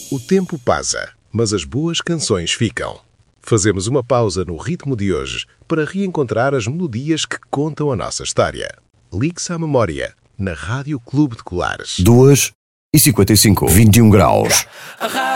O tempo passa, mas as boas canções ficam. Fazemos uma pausa no ritmo de hoje para reencontrar as melodias que contam a nossa história. Ligue-se à memória, na Rádio Clube de Colares. 2h55, 21 graus.